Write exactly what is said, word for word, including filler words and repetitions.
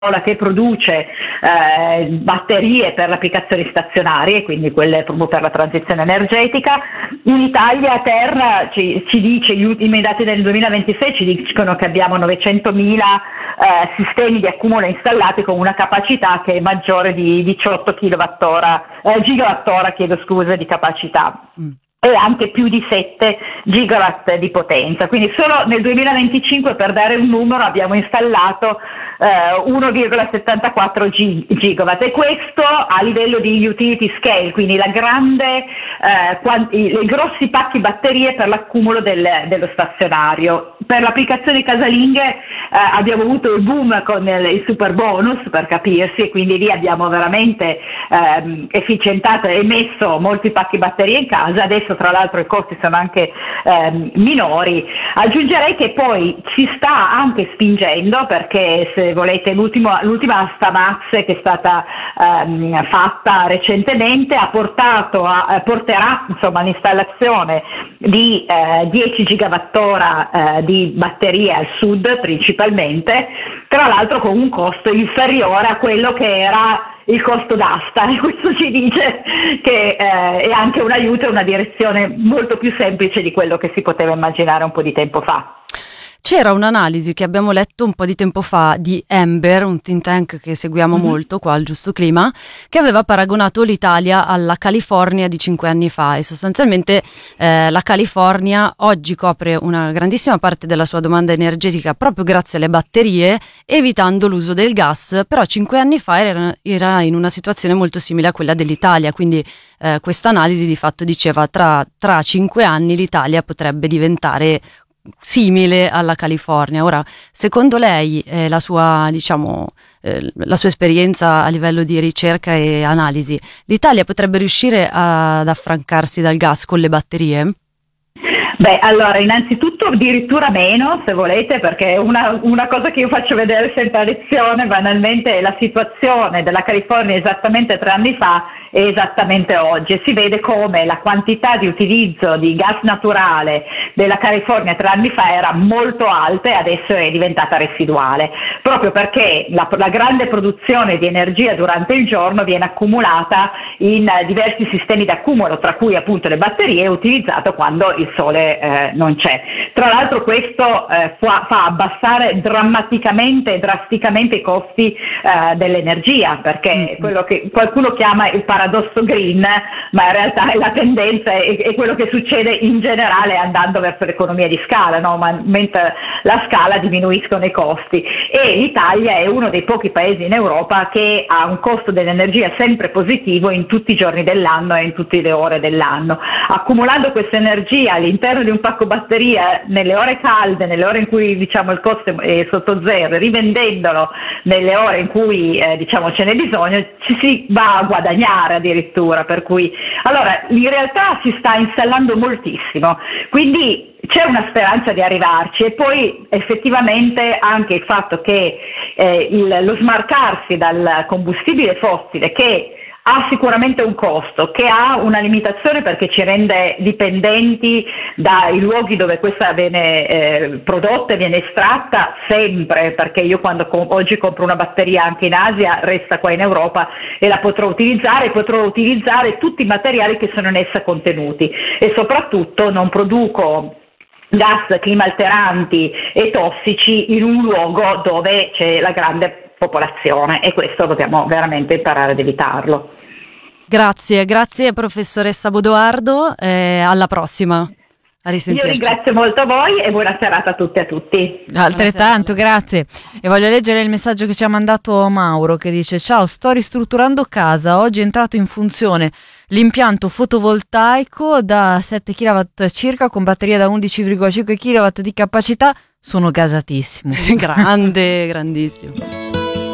che produce eh, batterie per le applicazioni stazionarie, quindi quelle proprio per la transizione energetica. In Italia Terra ci, ci dice, gli ultimi dati del duemilaventisei ci dicono che abbiamo novecentomila eh, sistemi di accumulo installati con una capacità che è maggiore di diciotto kilowattora, eh, gigawattora, chiedo scusa, di capacità. Mm. E anche più di sette gigawatt di potenza. Quindi solo nel duemilaventicinque, per dare un numero, abbiamo installato eh, uno virgola settantaquattro gigawatt, e questo a livello di utility scale, quindi la grande, eh, quanti, i grossi pacchi batterie per l'accumulo del, dello stazionario. Per l'applicazione casalinghe eh, abbiamo avuto il boom con il, il super bonus, per capirsi, e quindi lì abbiamo veramente eh, efficientato e messo molti pacchi batterie in casa. Adesso tra l'altro i costi sono anche eh, minori. Aggiungerei che poi si sta anche spingendo, perché se volete l'ultimo, l'ultima asta Max che è stata ehm, fatta recentemente ha portato a, eh, porterà insomma all'installazione di eh, dieci gigawattora eh, di batterie al sud principalmente, tra l'altro con un costo inferiore a quello che era il costo d'asta, e questo ci dice che eh, è anche un aiuto e una direzione molto più semplice di quello che si poteva immaginare un po' di tempo fa. C'era un'analisi che abbiamo letto un po' di tempo fa di Ember, un think tank che seguiamo mm-hmm. molto qua al Giusto Clima, che aveva paragonato l'Italia alla California di cinque anni fa, e sostanzialmente eh, la California oggi copre una grandissima parte della sua domanda energetica proprio grazie alle batterie, evitando l'uso del gas, però cinque anni fa era, era in una situazione molto simile a quella dell'Italia, quindi eh, questa analisi di fatto diceva tra, tra cinque anni l'Italia potrebbe diventare simile alla California. Ora, secondo lei eh, la sua, diciamo, eh, la sua esperienza a livello di ricerca e analisi, l'Italia potrebbe riuscire ad affrancarsi dal gas con le batterie? Beh, allora, innanzitutto addirittura meno, se volete, perché una, una cosa che io faccio vedere sempre a lezione, banalmente, è la situazione della California esattamente tre anni fa e esattamente oggi, e si vede come la quantità di utilizzo di gas naturale della California tre anni fa era molto alta e adesso è diventata residuale, proprio perché la, la grande produzione di energia durante il giorno viene accumulata in diversi sistemi di accumulo, tra cui appunto le batterie, utilizzato quando il sole Eh, non c'è. Tra l'altro questo eh, fa, fa abbassare drammaticamente e drasticamente i costi eh, dell'energia, perché mm-hmm. quello che qualcuno chiama il paradosso green, ma in realtà è la tendenza, è, è quello che succede in generale andando verso l'economia di scala, no? Ma mentre la scala diminuiscono i costi, e l'Italia è uno dei pochi paesi in Europa che ha un costo dell'energia sempre positivo in tutti i giorni dell'anno e in tutte le ore dell'anno. Accumulando questa energia all'interno di un pacco batteria nelle ore calde, nelle ore in cui diciamo il costo è sotto zero, rivendendolo nelle ore in cui eh, diciamo ce n'è bisogno, ci si va a guadagnare addirittura, per cui allora in realtà si sta installando moltissimo, quindi c'è una speranza di arrivarci, e poi effettivamente anche il fatto che eh, il, lo smarcarsi dal combustibile fossile, che ha sicuramente un costo, che ha una limitazione perché ci rende dipendenti dai luoghi dove questa viene eh, prodotta e viene estratta sempre, perché io quando com- oggi compro una batteria anche in Asia resta qua in Europa e la potrò utilizzare, e potrò utilizzare tutti i materiali che sono in essa contenuti, e soprattutto non produco gas climalteranti e tossici in un luogo dove c'è la grande popolazione, e questo dobbiamo veramente imparare ad evitarlo. Grazie, grazie professoressa Bodoardo, eh, alla prossima. A Io ringrazio molto voi e buona serata a tutte e a tutti. Altrettanto, grazie. E voglio leggere il messaggio che ci ha mandato Mauro, che dice: ciao, sto ristrutturando casa, oggi è entrato in funzione l'impianto fotovoltaico da sette chilowatt circa con batteria da undici virgola cinque chilowatt di capacità, sono gasatissimo. Grande, grandissimo.